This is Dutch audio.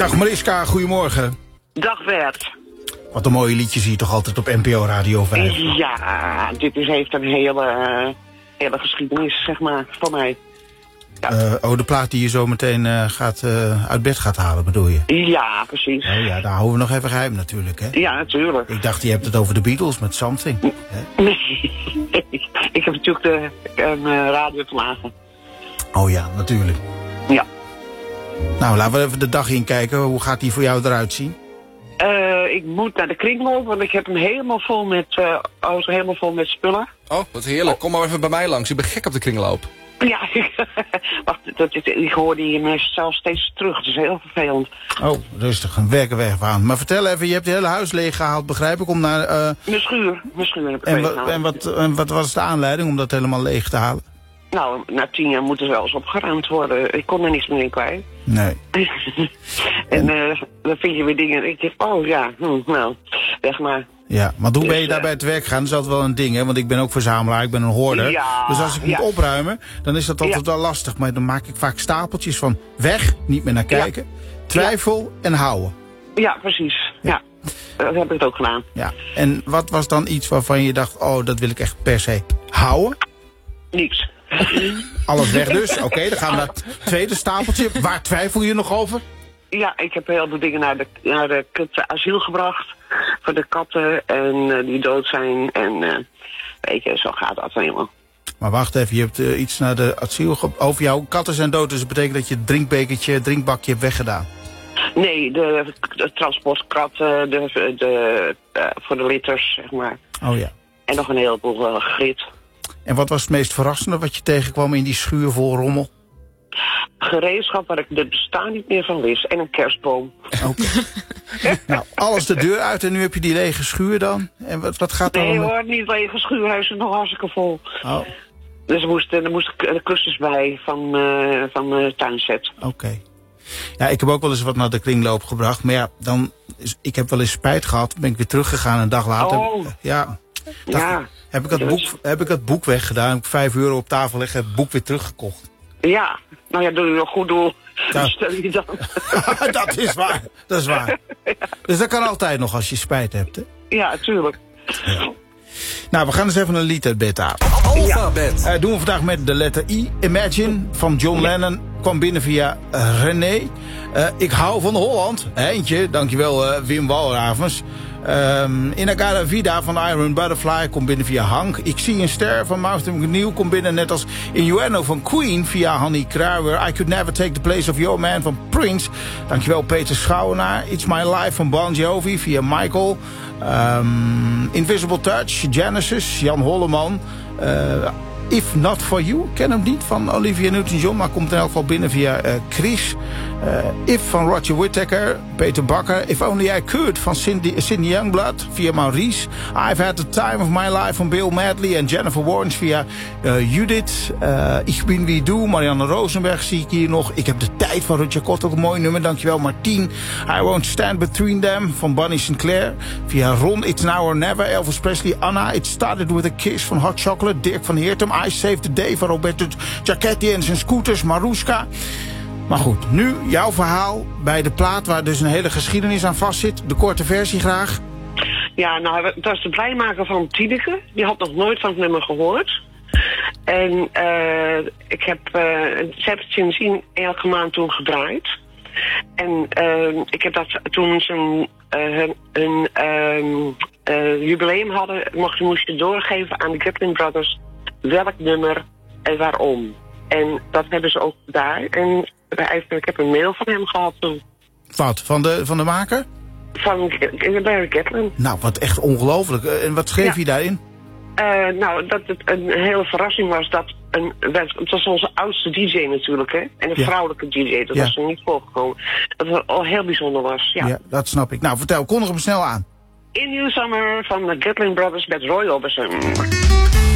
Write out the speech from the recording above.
Dag Mariska, goedemorgen. Dag Bert. Wat een mooie liedjes hier toch altijd op NPO Radio 5. Ja, heeft een hele geschiedenis, zeg maar, van mij. Ja. De plaat die je zo meteen uit bed gaat halen, bedoel je? Ja, precies. Oh ja, daar houden we nog even geheim natuurlijk, hè? Ja, natuurlijk. Ik dacht, je hebt het over de Beatles met Something. Hè? Nee, ik heb natuurlijk een radio te lagen. Oh ja, natuurlijk. Ja. Nou, laten we even de dag inkijken. Hoe gaat die voor jou eruit zien? Ik moet naar de kringloop, want ik heb hem helemaal vol met spullen. Oh, wat heerlijk. Kom maar even bij mij langs. Ik ben gek op de kringloop. Ja, wacht, ik hoor die zelfs steeds terug. Het is heel vervelend. Oh, rustig. Een werken weg aan. Maar vertel even, je hebt je hele huis leeggehaald, begrijp ik, om naar... Mijn schuur heb ik leeggehaald. En wat was de aanleiding om dat helemaal leeg te halen? Nou, na 10 jaar moet er wel eens opgeruimd worden. Ik kon er niks meer in kwijt. Nee. En dan vind je weer dingen. Ik denk, oh ja, nou, weg maar. Ja, maar hoe ben je daarbij te werk gegaan? Dat is altijd wel een ding, hè? Want ik ben ook verzamelaar, ik ben een hoorder. Ja, dus als ik moet opruimen, dan is dat altijd wel lastig. Maar dan maak ik vaak stapeltjes van weg, niet meer naar kijken, twijfel en houden. Ja, precies. Ja, dat heb ik ook gedaan. Ja. En wat was dan iets waarvan je dacht, oh, dat wil ik echt per se houden? Niks. Alles weg dus. Oké, dan gaan we naar het tweede stapeltje. Waar twijfel je nog over? Ja, ik heb heel veel dingen naar het asiel gebracht. Voor de katten en die dood zijn. En weet je, zo gaat dat helemaal. Maar wacht even, je hebt iets naar de asiel over jouw katten zijn dood. Dus dat betekent dat je het drinkbakje hebt weggedaan. Nee, de transportkratten, voor de litters, zeg maar. Oh ja. En nog een heleboel grit. En wat was het meest verrassende wat je tegenkwam in die schuur vol rommel? Gereedschap waar ik het bestaan niet meer van wist. En een kerstboom. Oké. Nou, alles de deur uit en nu heb je die lege schuur dan? En wat gaat dan? Nee hoor, niet lege schuur. Hij is nog hartstikke vol. Oh. Dus er moesten de kussens bij van mijn tuinset. Oké. Ja, ik heb ook wel eens wat naar de kringloop gebracht. Maar ja, ik heb wel eens spijt gehad. Dan ben ik weer teruggegaan een dag later. Oh. Ja. Ja. Heb ik het boek weggedaan, heb ik €5 op tafel leggen, heb het boek weer teruggekocht. Ja, nou ja, doe je nog goed doel. Ja. Stel je dan. Dat is waar. Ja. Dus dat kan altijd nog als je spijt hebt, hè? Ja, tuurlijk. Ja. Nou, we gaan eens even een lied uit bed halen. Alphabet. Doen we vandaag met de letter I. Imagine van John Lennon kwam binnen via René. Ik hou van Holland. Eentje, dankjewel Wim Walravens. Inagada Vida van Iron Butterfly komt binnen via Hank. Ik zie een ster van Martin McNeil komt binnen net als Innuendo van Queen via Hanny Kruiwer. I Could Never Take the Place of Your Man van Prince. Dankjewel Peter Schouwenaar. It's My Life van Bon Jovi via Michael. Invisible Touch, Genesis, Jan Holleman. If Not For You, ken hem niet, van Olivia Newton-John, maar komt in elk geval binnen via Chris. If van Roger Whittaker, Peter Bakker. If Only I Could van Sidney Youngblood via Maurice. I've Had The Time of My Life van Bill Medley en Jennifer Warnes via Judith. Ich Bin Wie Du, Marianne Rosenberg zie ik hier nog. Ik heb de tijd van Rutger Kot, ook een mooi nummer, dankjewel Martien. I Won't Stand Between Them van Bonnie Sinclair. Via Ron, It's Now or Never, Elvis Presley, Anna. It Started With A Kiss van Hot Chocolate, Dirk van Heertem. I Saved the Day van Roberto Giacchetti en zijn scooters, Maruska. Maar goed, nu jouw verhaal bij de plaat waar dus een hele geschiedenis aan vastzit. De korte versie graag. Ja, nou, dat was de blijmaker van Tineke. Die had nog nooit van het nummer gehoord. En ik heb het sindsdien elke maand toen gedraaid. En ik heb dat toen ze een jubileum hadden, moest je doorgeven aan de Gatlin Brothers welk nummer en waarom. En dat hebben ze ook daar. En ik heb een mail van hem gehad toen. Wat? Van de maker? Van Barry Gatlin. Nou, wat echt ongelooflijk. En wat schreef je daarin? Nou, dat het een hele verrassing was dat het was onze oudste DJ natuurlijk, hè? En een vrouwelijke DJ, dat was er niet voorgekomen. Dat het al heel bijzonder was, ja, dat snap ik. Nou, vertel, kondig hem snel aan. In New Summer van de Gatlin Brothers met Roy Orbison.